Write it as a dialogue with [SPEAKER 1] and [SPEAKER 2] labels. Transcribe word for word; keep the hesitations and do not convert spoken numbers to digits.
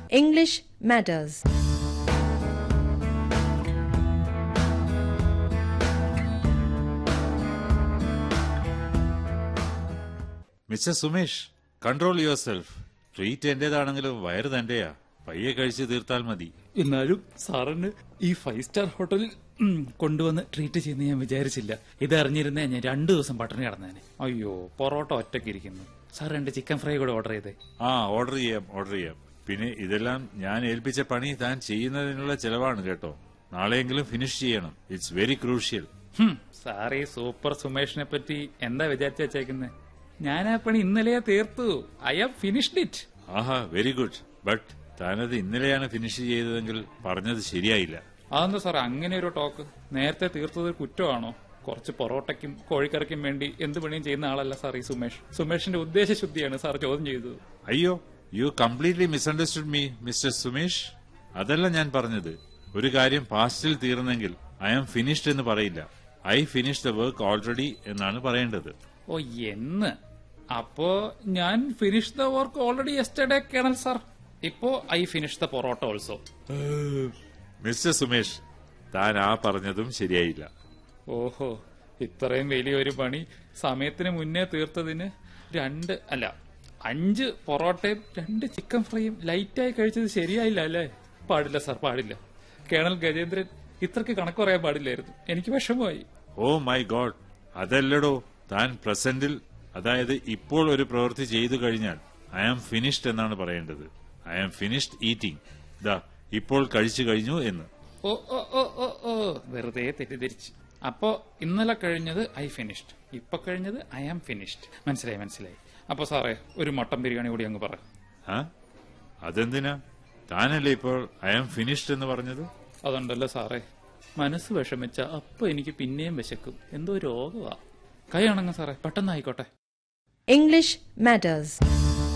[SPEAKER 1] English Matters.
[SPEAKER 2] Mister Sumesh, control your self. Treat എന്റേതാണെങ്കിലും വയറ് തന്റെയാ. പയ്യെ കഴിച്ച് തീർത്താൽ മതി.
[SPEAKER 3] എന്നാലും സാറിന് ഈ ഫൈവ് സ്റ്റാർ ഹോട്ടലിൽ കൊണ്ടുവന്ന് ട്രീറ്റ് ചെയ്യുന്ന ഞാൻ വിചാരിച്ചില്ല. ഇതറിഞ്ഞിരുന്നേ ഞാൻ രണ്ടു ദിവസം പട്ടിണി കിടന്നേനെ. അയ്യോ, പൊറോട്ട ഒറ്റയ്ക്ക് ഇരിക്കുന്നു. സാർ രണ്ട് ചിക്കൻ ഫ്രൈ കൂടെ ഓർഡർ ചെയ്തേ.
[SPEAKER 2] ആ, ഓർഡർ ചെയ്യാം ഓർഡർ ചെയ്യാം. പിന്നെ ഇതെല്ലാം ഞാൻ ഏൽപ്പിച്ച പണി താൻ ചെയ്യുന്നതിനുള്ള ചെലവാണ് കേട്ടോ. നാളെയെങ്കിലും ഫിനിഷ് ചെയ്യണം. It's very crucial.
[SPEAKER 3] സാർ ഈ സൂപ്പർ സുമേഷിനെ പറ്റി എന്താ വിചാരിച്ചു വെച്ചേക്കുന്നത്? ഞാൻ ആ പണി ഇന്നലെയാ തീർത്തു. I have finished it.
[SPEAKER 2] Aaha, very good. But താനത് ഇന്നലെയാണ് ഫിനിഷ് ചെയ്തതെങ്കിൽ പറഞ്ഞത് ശരിയായില്ല.
[SPEAKER 3] അതെന്താ സാർ അങ്ങനെ ഒരു ടോക്ക്? നേരത്തെ തീർത്തത് കുറ്റമാണോ? കുറച്ച് പൊറോട്ടയ്ക്കും കോഴിക്കറിക്കും വേണ്ടി എന്ത് പണിയും ചെയ്യുന്ന ആളല്ല സാർ ഈ സുമേഷ്. സുമേഷിന്റെ ഉദ്ദേശശുദ്ധിയാണ് സാർ ചോദ്യം ചെയ്തത്.
[SPEAKER 2] അയ്യോ, U completely misunderstood me mister Sumesh. അതല്ല ഞാൻ പറഞ്ഞത്. ഒരു കാര്യം പാസ്റ്റിൽ തീർന്നെങ്കിൽ ഐ ആം ഫിനിഷ്ഡ് എന്ന് പറയില്ല. I finish the work already എന്നാണ് പറയേണ്ടത്.
[SPEAKER 3] ഓ, എന്ന് അപ്പോ ഞാൻ finish the work already yesterday colonel sir. ഇപ്പോ I finish the parotta also.
[SPEAKER 2] Mister Sumesh, താൻ ആ പറഞ്ഞതും ശരിയായില്ല.
[SPEAKER 3] ഓഹോ, ഇത്രയും വലിയൊരു പണി സമയത്തിന് മുന്നേ തീർത്തതിന് രണ്ട് അല്ല അഞ്ച് പൊറോട്ടയും രണ്ട് ചിക്കൻ ഫ്രൈയും ലൈറ്റായി കഴിച്ചത് ശരിയായില്ല അല്ലേ? പാടില്ല സാർ, പാടില്ല. കേണൽ ഗജേന്ദ്രൻ ഇത്രക്ക് കണക്ക് പറയാൻ പാടില്ലായിരുന്നു. എനിക്ക് വിഷമമായി.
[SPEAKER 2] Oh my God, അതല്ലടോ. താൻ പ്രസന്റിൽ, അതായത് ഇപ്പോൾ ഒരു പ്രവൃത്തി ചെയ്തു കഴിഞ്ഞാൽ ഐ ആം ഫിനിഷ്ഡ് എന്നാണ് പറയേണ്ടത്. I am finished eating. ദാ ഇപ്പോൾ കഴിച്ചു കഴിഞ്ഞു എന്ന്.
[SPEAKER 3] ഓ ഓ ഓ ഓ ഓ വെറുതെ തെറ്റിദ്ധരിച്ച്. അപ്പോ ഇന്നലെ കഴിഞ്ഞത് ഐ ഫിനിഷ്ഡ്, ഇപ്പൊ കഴിഞ്ഞത് ഐ ആം ഫിനിഷ്ഡ്. മനസ്സിലായി മനസ്സിലായി. അപ്പൊ സാറേ, ഒരു മട്ടൻ ബിരിയാണി കൂടി അങ്ങ് പറ.
[SPEAKER 2] അതെന്തിനാ? താനല്ലേ ഇപ്പോൾ ഐ ആം ഫിനിഷ്ഡ് എന്ന് പറഞ്ഞത്?
[SPEAKER 3] അതുണ്ടല്ലോ സാറേ, മനസ്സ് വിഷമിച്ച അപ്പൊ എനിക്ക് പിന്നെയും വിശക്കും. എന്തോ രോഗമാ. കൈ അണങ്ങ സാറേ, പെട്ടെന്നായിക്കോട്ടെ.
[SPEAKER 1] English Matters.